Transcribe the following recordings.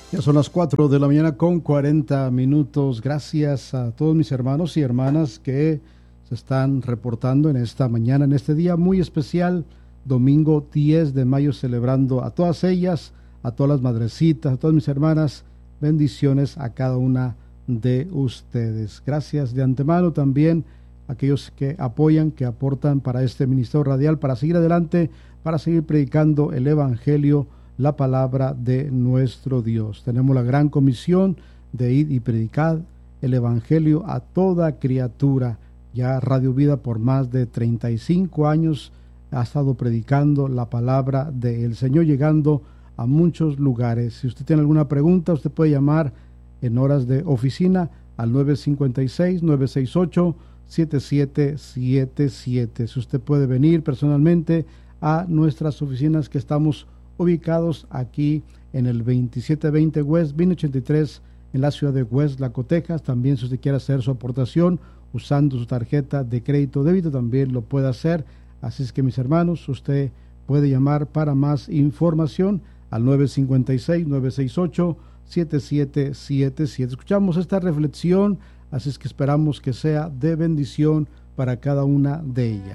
Ya son las 4 de la mañana con 40 minutos. Gracias a todos mis hermanos y hermanas que se están reportando en esta mañana, en este día muy especial, domingo 10 de mayo, celebrando a todas ellas, a todas las madrecitas, a todas mis hermanas. Bendiciones a cada una de ustedes. Gracias de antemano también a aquellos que apoyan, que aportan para este ministerio radial, para seguir adelante, para seguir predicando el Evangelio, la palabra de nuestro Dios. Tenemos la gran comisión de ir y predicar el Evangelio a toda criatura. Ya Radio Vida por más de 35 años ha estado predicando la palabra del Señor, llegando a muchos lugares. Si usted tiene alguna pregunta, usted puede llamar en horas de oficina al 956-968-7777. Si usted puede venir personalmente a nuestras oficinas que estamos ubicados aquí en el 2720 West 1083 en la ciudad de Westlaco, Texas. También si usted quiere hacer su aportación usando su tarjeta de crédito o débito, también lo puede hacer. Así es que, mis hermanos, usted puede llamar para más información al 956-968-7777. Escuchamos esta reflexión, así es que esperamos que sea de bendición para cada una de ellas.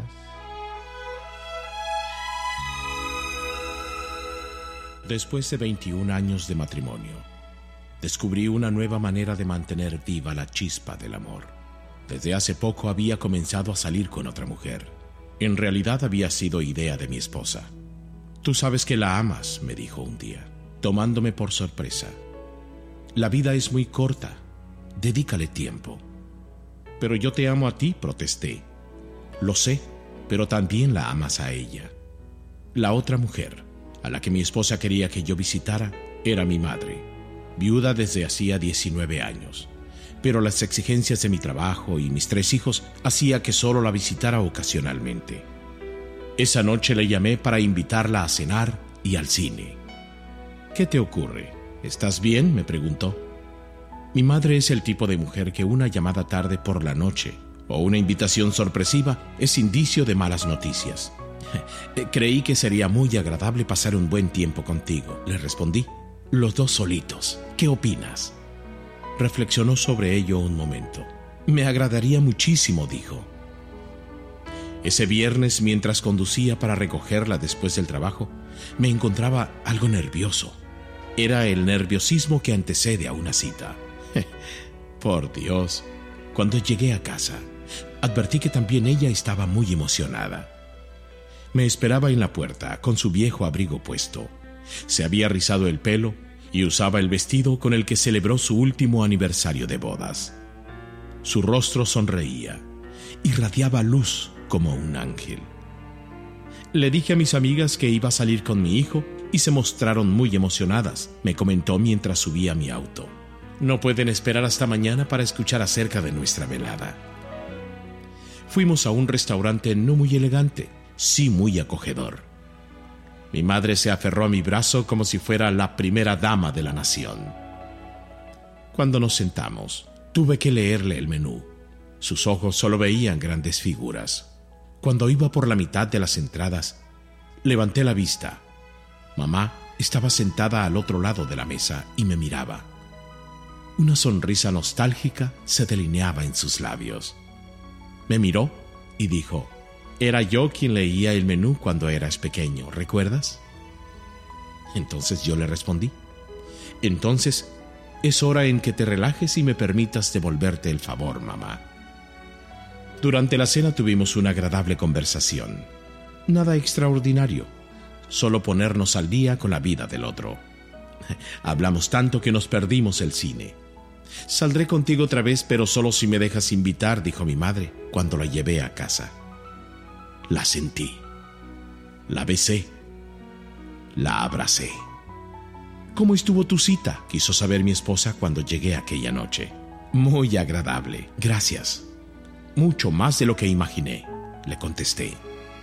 Después de 21 años de matrimonio, descubrí una nueva manera de mantener viva la chispa del amor. Desde hace poco había comenzado a salir con otra mujer. En realidad había sido idea de mi esposa. Tú sabes que la amas, me dijo un día, tomándome por sorpresa. La vida es muy corta, dedícale tiempo. Pero yo te amo a ti, protesté. Lo sé, pero también la amas a ella. La otra mujer a la que mi esposa quería que yo visitara era mi madre, viuda desde hacía 19 años. Pero las exigencias de mi trabajo y mis 3 hijos hacía que solo la visitara ocasionalmente. Esa noche le llamé para invitarla a cenar y al cine. ¿Qué te ocurre? ¿Estás bien?, me preguntó. Mi madre es el tipo de mujer que una llamada tarde por la noche o una invitación sorpresiva es indicio de malas noticias. Creí que sería muy agradable pasar un buen tiempo contigo, le respondí. Los dos solitos, ¿qué opinas? Reflexionó sobre ello un momento. Me agradaría muchísimo, dijo. Ese viernes, mientras conducía para recogerla después del trabajo, me encontraba algo nervioso. Era el nerviosismo que antecede a una cita. Por Dios, cuando llegué a casa, advertí que también ella estaba muy emocionada. Me esperaba en la puerta con su viejo abrigo puesto. Se había rizado el pelo y usaba el vestido con el que celebró su último aniversario de bodas. Su rostro sonreía, irradiaba luz como un ángel. Le dije a mis amigas que iba a salir con mi hijo y se mostraron muy emocionadas, me comentó mientras subía a mi auto. No pueden esperar hasta mañana para escuchar acerca de nuestra velada. Fuimos a un restaurante no muy elegante, sí muy acogedor. Mi madre se aferró a mi brazo como si fuera la primera dama de la nación. Cuando nos sentamos, tuve que leerle el menú. Sus ojos solo veían grandes figuras. Cuando iba por la mitad de las entradas, levanté la vista. Mamá estaba sentada al otro lado de la mesa y me miraba. Una sonrisa nostálgica se delineaba en sus labios. Me miró y dijo: era yo quien leía el menú cuando eras pequeño, ¿recuerdas? Entonces yo le respondí: entonces es hora en que te relajes y me permitas devolverte el favor, mamá. Durante la cena tuvimos una agradable conversación. Nada extraordinario, solo ponernos al día con la vida del otro. Hablamos tanto que nos perdimos el cine. Saldré contigo otra vez, pero solo si me dejas invitar, dijo mi madre cuando la llevé a casa. La sentí, la besé, la abracé. ¿Cómo estuvo tu cita?, quiso saber mi esposa cuando llegué aquella noche. Muy agradable, gracias. Mucho más de lo que imaginé, le contesté.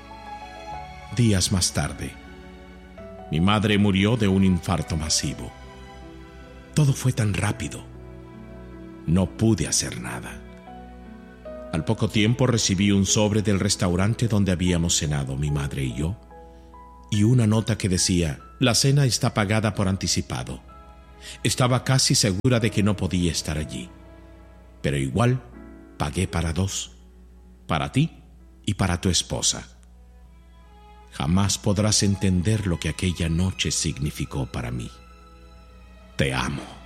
Días más tarde, mi madre murió de un infarto masivo. Todo fue tan rápido. No pude hacer nada. Al poco tiempo recibí un sobre del restaurante donde habíamos cenado mi madre y yo, y una nota que decía: la cena está pagada por anticipado. Estaba casi segura de que no podía estar allí. Pero igual pagué para 2, para ti y para tu esposa. Jamás podrás entender lo que aquella noche significó para mí. Te amo.